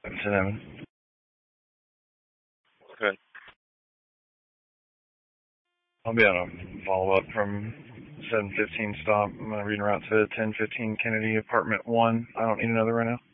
Cinnamon. Good. I'll be on a follow-up from 7:15 stop. I'm going to read route to 10:15 Kennedy, apartment 1. I don't need another right now.